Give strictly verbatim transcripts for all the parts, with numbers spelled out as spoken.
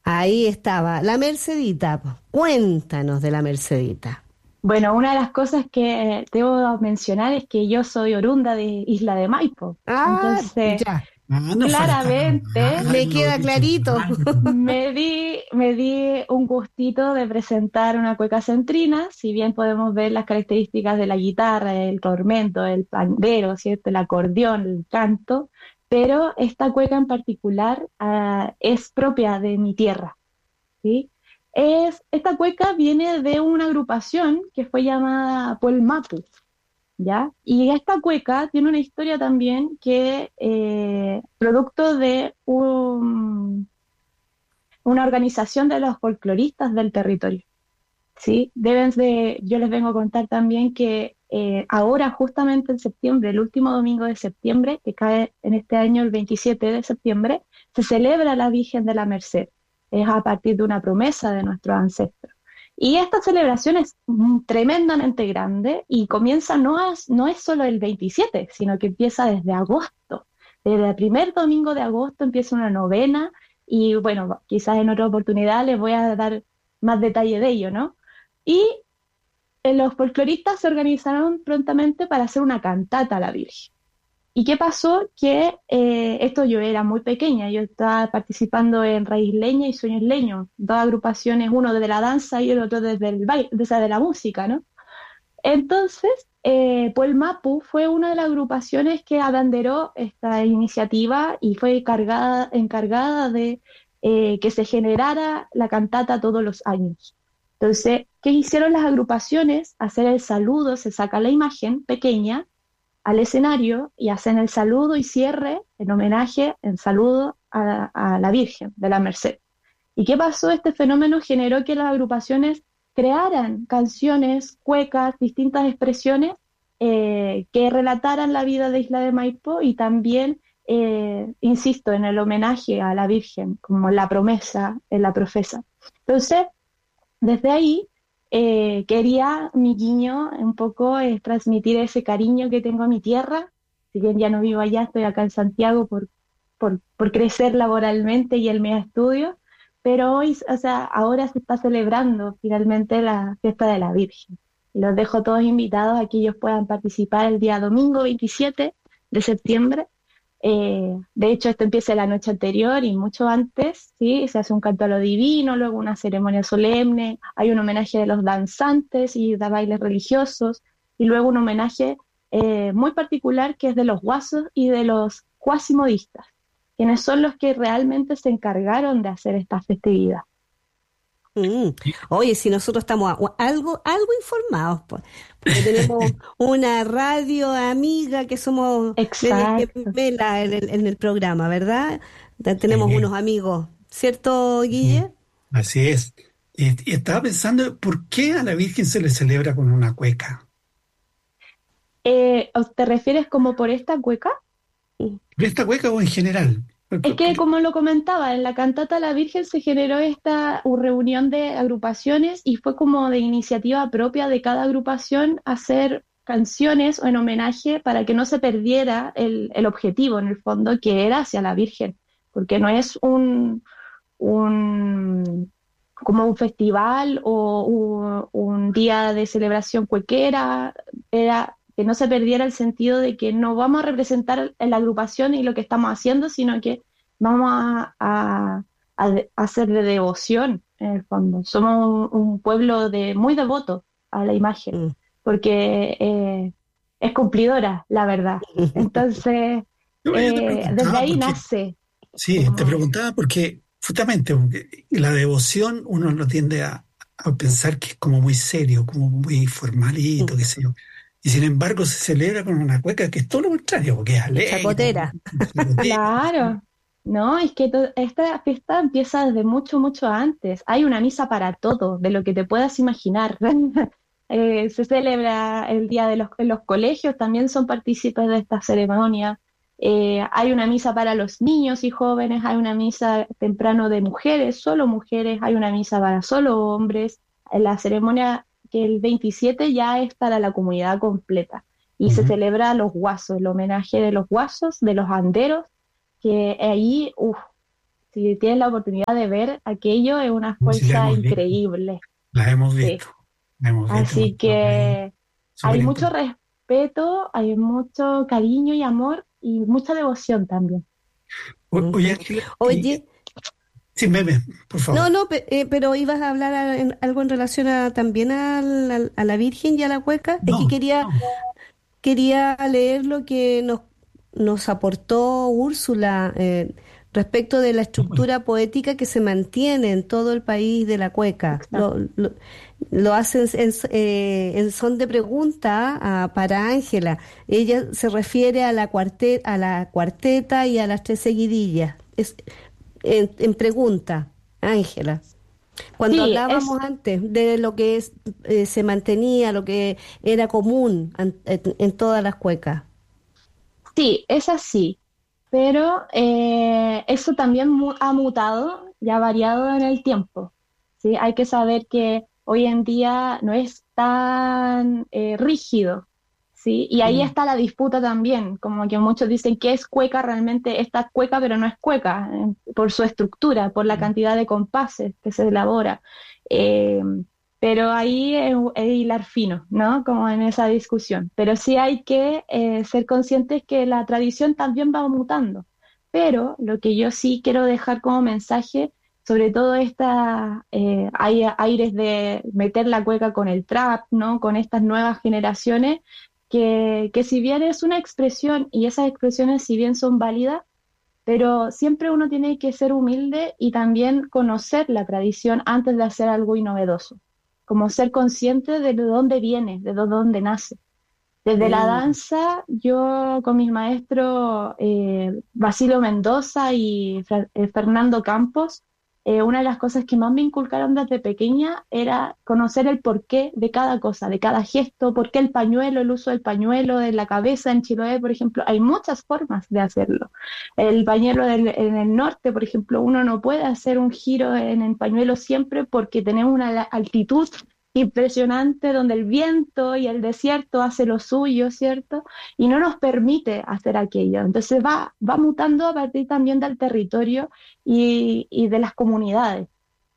Ahí estaba, la Mercedita. Po. Cuéntanos de la Mercedita. Bueno, una de las cosas que debo mencionar es que yo soy oriunda de Isla de Maipo. Ah, Entonces, ya, Ah, no faltaba claramente más, me lo queda clarito. original. me di, me di un gustito de presentar una cueca centrina, si bien podemos ver las características de la guitarra, el tormento, el pandero, ¿cierto? El acordeón, el canto, pero esta cueca en particular ah, es propia de mi tierra, ¿sí? Es, esta cueca viene de una agrupación que fue llamada Puel Mapu, ¿ya? Y esta cueca tiene una historia también que, eh, producto de un una organización de los folcloristas del territorio, ¿sí? Deben de, yo les vengo a contar también que eh, ahora, justamente en septiembre, el último domingo de septiembre, que cae en este año el veintisiete de septiembre, se celebra la Virgen de la Merced. Es a partir de una promesa de nuestros ancestros. Y esta celebración es mm, tremendamente grande y comienza no es, no es solo el veintisiete, sino que empieza desde agosto. Desde el primer domingo de agosto empieza una novena y bueno, quizás en otra oportunidad les voy a dar más detalle de ello, ¿no? Y eh, los folcloristas se organizaron prontamente para hacer una cantata a la Virgen. ¿Y qué pasó? Que eh, esto yo era muy pequeña, yo estaba participando en Raíz Leña y Sueños Leños, dos agrupaciones, uno de la danza y el otro desde el baile, desde de la música, ¿no? Entonces, eh, Puel Mapu fue una de las agrupaciones que abanderó esta iniciativa y fue encargada, encargada de eh, que se generara la cantata todos los años. Entonces, ¿qué hicieron las agrupaciones? Hacer el saludo, se saca la imagen pequeña al escenario y hacen el saludo y cierre en homenaje, en saludo a, a la Virgen de la Merced. ¿Y qué pasó? Este fenómeno generó que las agrupaciones crearan canciones, cuecas, distintas expresiones eh, que relataran la vida de Isla de Maipo y también, eh, insisto, en el homenaje a la Virgen, como la promesa, en la profesa. Entonces, desde ahí eh, quería mi guiño un poco eh, transmitir ese cariño que tengo a mi tierra. Si bien ya no vivo allá, estoy acá en Santiago por, por, por crecer laboralmente y el medio estudio, pero hoy, o sea, ahora se está celebrando finalmente la fiesta de la Virgen. Y los dejo todos invitados a que ellos puedan participar el día domingo veintisiete de septiembre. Eh, de hecho, esto empieza la noche anterior y mucho antes, ¿sí? Se hace un canto a lo divino, luego una ceremonia solemne, hay un homenaje de los danzantes y de bailes religiosos, y luego un homenaje eh, muy particular que es de los guasos y de los cuasimodistas, quienes son los que realmente se encargaron de hacer esta festividad. Mm. Oye, si nosotros estamos a- algo, algo informados, pues, porque tenemos una radio amiga que somos media Exacto. gemela en el, en el programa, ¿verdad? Ya tenemos Sí, unos amigos, ¿cierto, sí, Guille? así es. Y, y estaba pensando, ¿por qué a la Virgen se le celebra con una cueca? Eh, ¿te refieres como por esta cueca? Mm. ¿Por esta cueca o en general? Por- Es por- que, por- como lo comentaba, en la cantata La Virgen se generó esta uh, reunión de agrupaciones y fue como de iniciativa propia de cada agrupación hacer canciones o en homenaje para que no se perdiera el, el objetivo, en el fondo, que era hacia la Virgen, porque no es un, un como un festival o un, un día de celebración cuequera, era que no se perdiera el sentido de que no vamos a representar la agrupación y lo que estamos haciendo, sino que vamos a, a, a de- a hacer de devoción, en el fondo. Somos un, un pueblo de, muy devoto a la imagen, Mm. porque eh, es cumplidora, la verdad. Entonces, No, yo te eh, desde preguntaba ahí porque, nace. sí, te Como, preguntaba porque justamente porque la devoción uno lo tiende a, a pensar que es como muy serio, como muy formalito, qué sé yo. Y sin embargo se celebra con una cueca que es todo lo contrario, porque es alegre, Chacotera. claro, no, es que to- esta fiesta empieza desde mucho, mucho antes. Hay una misa para todo, de lo que te puedas imaginar. Eh, se celebra el día de los, en los colegios, también son partícipes de esta ceremonia. Eh, hay una misa para los niños y jóvenes, hay una misa temprano de mujeres, solo mujeres, hay una misa para solo hombres. En la ceremonia que el veintisiete ya es para la comunidad completa y se Ujú. celebra a los guasos, el homenaje de los guasos, de los anderos, que ahí, uff, si tienes la oportunidad de ver aquello, es una Sí, la fuerza hemos visto, increíble. la hemos Sí. visto, la hemos visto, hemos Así estado ahí, que súper hay mucho importante. respeto, hay mucho cariño y amor y mucha devoción también. O- Oye, Ujú. Ángela, y, Oye, sí, Meme, por no, favor. no, pe- eh, pero ibas a hablar a- en- algo en relación a, también al- al- a, la Virgen y a la cueca. Es que No, quería, no. quería leer lo que nos, nos aportó Úrsula eh, respecto de la Bueno, estructura poética que se mantiene en todo el país de la cueca. Exacto. Lo, lo, lo hacen en, eh, en son de pregunta ah, para Ángela. Ella se refiere a la cuarte- a la cuarteta y a las tres seguidillas. Es, en, en pregunta, Ángela. Cuando Sí, es, hablábamos antes de lo que es, eh, se mantenía, lo que era común an- en, en todas las cuecas. sí, es así, pero eh, eso también mu- ha mutado y ha variado en el tiempo, ¿sí? Hay que saber que hoy en día no es tan eh, rígido, ¿sí? Y ahí Mm. está la disputa también, como que muchos dicen que es cueca, realmente esta es cueca, pero no es cueca, eh, por su estructura, por la cantidad de compases que se elabora. Eh, pero ahí es, es hilar fino, ¿no? Como en esa discusión. Pero sí hay que eh, ser conscientes que la tradición también va mutando. Pero lo que yo sí quiero dejar como mensaje, sobre todo esta, eh, hay aires de meter la cueca con el trap, ¿no? Con estas nuevas generaciones, que, que si bien es una expresión y esas expresiones si bien son válidas, pero siempre uno tiene que ser humilde y también conocer la tradición antes de hacer algo innovedoso, como ser consciente de dónde viene, de dó- dónde nace. Desde la Mm. danza, yo con mis maestros eh, Basilio Mendoza y Fra- eh, Fernando Campos, eh, una de las cosas que más me inculcaron desde pequeña era conocer el porqué de cada cosa, de cada gesto, por qué el pañuelo, el uso del pañuelo, de la cabeza en Chiloé, por ejemplo, hay muchas formas de hacerlo. El pañuelo del- en el norte, por ejemplo, uno no puede hacer un giro en el pañuelo siempre porque tenemos una la- altitud impresionante donde el viento y el desierto hace lo suyo, ¿cierto? Y no nos permite hacer aquello. Entonces va, va mutando a partir también del territorio y, y de las comunidades.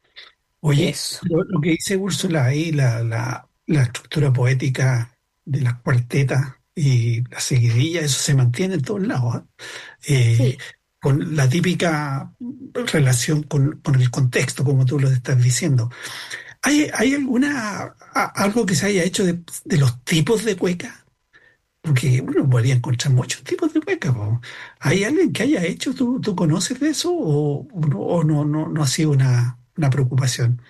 Oye, Eso. lo, lo que dice Úrsula ahí, la, la, la estructura poética de las cuartetas y la seguidilla, eso se mantiene en todos lados, ¿ah? Eh, Sí, con la típica relación con, con el contexto, como tú lo estás diciendo. ¿Hay, hay alguna, a- algo que se haya hecho de, de los tipos de cueca? Porque uno podría encontrar muchos tipos de cueca, po. ¿Hay alguien que haya hecho? ¿Tú, tú conoces de eso o, o no, o no, no, no ha sido una, una preocupación?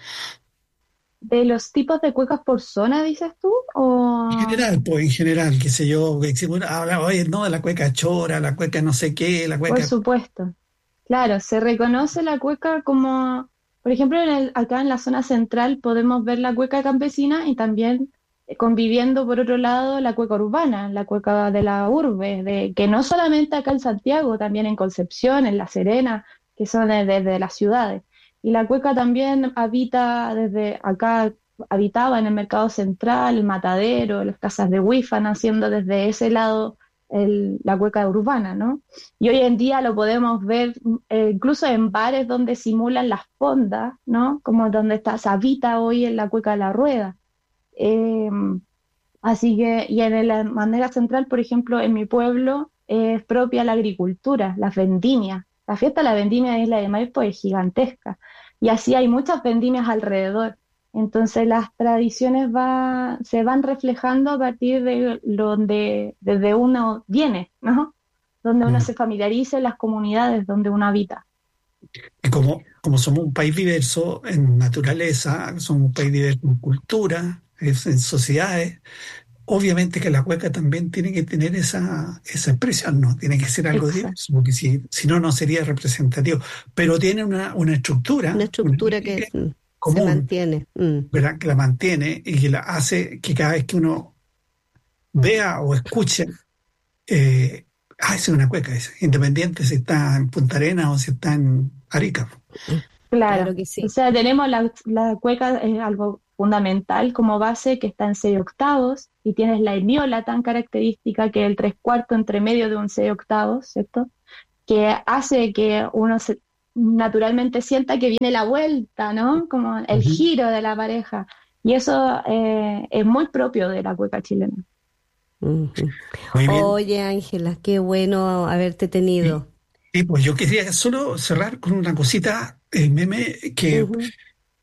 de los tipos de cuecas por zona, dices tú, En o general, pues en general, qué sé yo, que si uno habla, oye, no, la cueca chora, la cueca no sé qué, la por cueca... supuesto. Claro, se reconoce la cueca como, por ejemplo, en el- acá en la zona central podemos ver la cueca campesina y también eh, conviviendo por otro lado la cueca urbana, la cueca de la urbe, de, que no solamente acá en Santiago, también en Concepción, en La Serena, que son de- desde las ciudades. Y la cueca también habita desde acá, habitaba en el Mercado Central, el Matadero, las casas de Huifa, naciendo desde ese lado el- la cueca urbana, ¿no? Y hoy en día lo podemos ver eh, incluso en bares donde simulan las fondas, ¿no? Como donde está, se habita hoy en la Cueca de la Rueda. Eh, Así que, y en la manera central, por ejemplo, en mi pueblo es propia la agricultura, las vendimias. La fiesta de la vendimia de Isla de Maipo es gigantesca. Y así hay muchas vendimias alrededor. Entonces las tradiciones va, se van reflejando a partir de donde desde uno viene, ¿no? Donde uno Mm. se familiariza en las comunidades donde uno habita. Y como, como somos un país diverso en naturaleza, somos un país diverso en cultura, es- en sociedades, obviamente que la cueca también tiene que tener esa, esa expresión, ¿no? Tiene que ser algo Exacto. diverso, porque si, si no, no sería representativo. Pero tiene una, una Una estructura, una estructura lírica que mm, se común, mantiene. Mm. ¿verdad? Que la mantiene y que la hace que cada vez que uno vea o escuche, eh, ah, es una cueca, es, independiente si está en Punta Arenas o si está en Arica. Claro, Claro que o sí. sea, tenemos la, la cueca, es algo fundamental como base que está en seis octavos y tienes la eniola tan característica que es el tres cuartos entre medio de un seis octavos, ¿cierto? Que hace que uno se, naturalmente sienta que viene la vuelta, ¿no? Como el Ujú. giro de la pareja. Y eso eh, es muy propio de la cueca chilena. Ujú. Muy bien. Oye, Ángela, qué bueno haberte Y, tenido. y pues yo quería solo cerrar con una cosita, el meme, que, Ujú.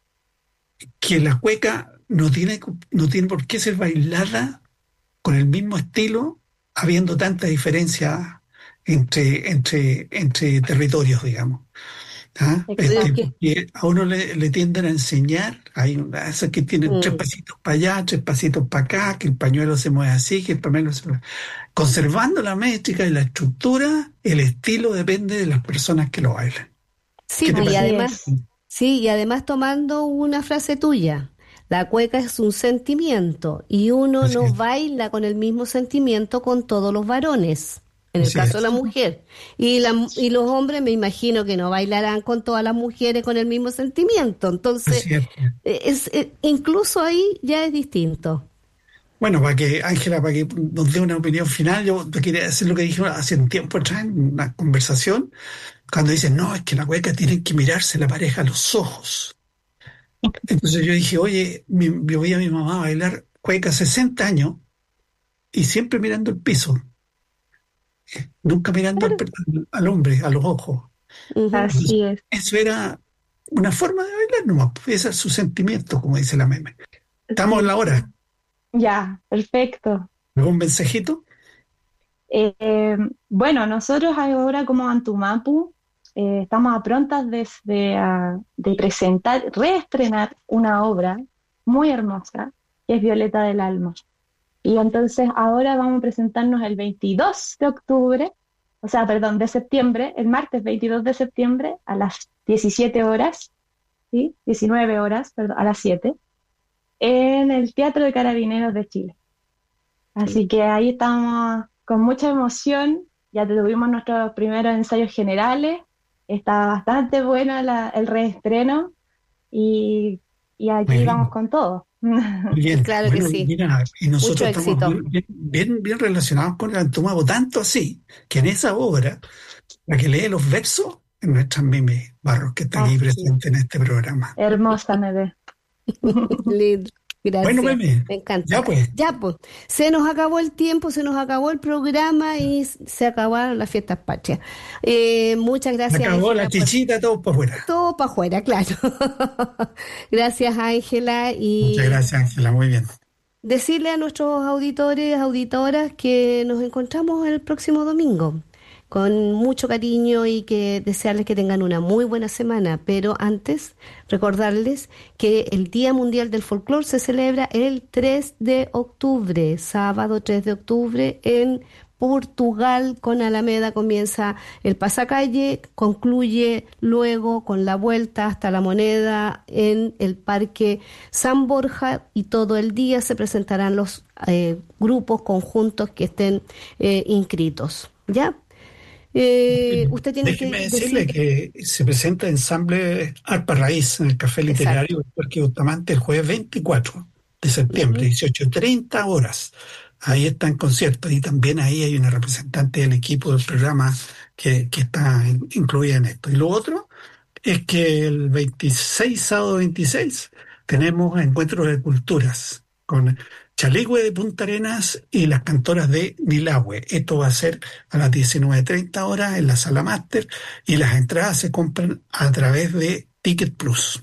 que la cueca no tiene, no tiene por qué ser bailada con el mismo estilo, habiendo tanta diferencia entre, entre, entre territorios, digamos. ¿Ah? Este, Exacto. Porque, porque a uno le, le tienden a enseñar, hay una- esas que tienen tres mm, pasitos para allá, tres pasitos para acá, que el pañuelo se mueve así, que el pañuelo se mueve. Conservando la métrica y la estructura, el estilo depende de las personas que lo bailan. sí, ¿Qué te pues, y Así parece? además, es. sí, y además tomando una frase tuya, la cueca es un sentimiento y uno Así no es, baila con el mismo sentimiento con todos los varones, en el así caso de la es, mujer. Y, la, y los hombres me imagino que no bailarán con todas las mujeres con el mismo sentimiento. Entonces, así es. eh, es, eh, incluso ahí ya es distinto. Bueno, para que, Ángela, para que nos dé una opinión final, yo te quería decir lo que dije hace un tiempo atrás en una conversación, cuando dicen, no, es que la cueca tienen que mirarse la pareja a los ojos. Entonces yo dije, oye, mi- yo vi a mi mamá bailar cueca sesenta años y siempre mirando el piso, nunca mirando al, Claro. per- al hombre, a los ojos. Ujú. Entonces, Así es. eso era una forma de bailar nomás, pues, ese es su sentimiento, como dice la meme. Estamos en Sí. la hora. Ya, perfecto. ¿Algún mensajito? Eh, eh, bueno, nosotros ahora como Antumapu eh, estamos a prontas de, de, ah, de presentar, reestrenar una obra muy hermosa, que es Violeta del Alma. Y entonces ahora vamos a presentarnos el veintidós de octubre, o sea, perdón, de septiembre, el martes veintidós de septiembre a las diecisiete horas, ¿sí? diecinueve horas, perdón, a las siete, en el Teatro de Carabineros de Chile. Así que ahí estamos con mucha emoción. Ya tuvimos nuestros primeros ensayos generales. Está bastante bueno la- el reestreno y, y Muy aquí vamos bien, con todo. muy bien. Claro que Bueno, sí, mira, y mucho nosotros estamos éxito. bien, bien, bien, bien relacionados con el Antumapo, tanto así que en esa obra, la que lee los versos, es nuestra Mimi Barros, que está aquí Así es. presente en este programa. Hermosa me ve. Lindo, Bueno, gracias, Mimi, me encanta. ya pues, Ya, pues, se nos acabó el tiempo, se nos acabó el programa y s- se acabaron las fiestas patrias. Eh, muchas gracias, acabó la Ángela, por chichita, todo por fuera. todo para afuera, claro. Gracias, Ángela, Muchas y gracias, Ángela, muy bien. decirle a nuestros auditores, auditoras, que nos encontramos el próximo domingo con mucho cariño y que desearles que tengan una muy buena semana. Pero antes, recordarles que el Día Mundial del Folclore se celebra el tres de octubre, sábado tres de octubre en Portugal. Con Alameda comienza el pasacalle, concluye luego con la vuelta hasta la Moneda en el Parque San Borja, y todo el día se presentarán los eh, grupos, conjuntos que estén eh, inscritos. ¿Ya? Eh, usted tiene Déjeme que decirle decir, que se presenta ensamble Arpa Raíz en el Café Literario exacto. del Parque Bustamante el jueves veinticuatro de septiembre, Ujú. dieciocho treinta horas. Ahí está en concierto y también ahí hay una representante del equipo del programa que, que está in- incluida en esto. Y lo otro es que el veintiséis, sábado veintiséis, tenemos encuentros de culturas con Chaligüe de Punta Arenas y las cantoras de Nilahue. Esto va a ser a las diecinueve treinta horas en la sala máster y las entradas se compran a través de Ticket Plus.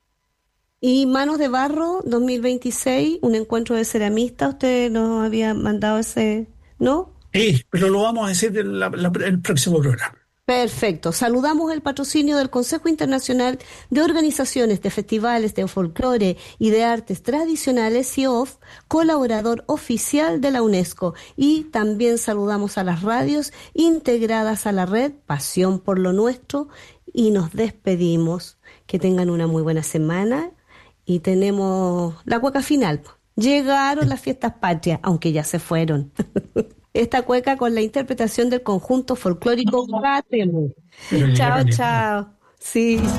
Y Manos de Barro dos mil veintiséis, un encuentro de ceramistas, usted nos había mandado ese, ¿no? Sí, pero lo vamos a decir en la- la- el próximo programa. Perfecto. Saludamos el patrocinio del Consejo Internacional de Organizaciones de Festivales de Folclore y de Artes Tradicionales, C I O F, colaborador oficial de la UNESCO. Y también saludamos a las radios integradas a la red Pasión por lo Nuestro y nos despedimos. Que tengan una muy buena semana y tenemos la cueca final. Llegaron las fiestas patrias, aunque ya se fueron. Esta cueca con la interpretación del conjunto folclórico Gátemo. Pero Chao, llegaron igual. chao. Sí.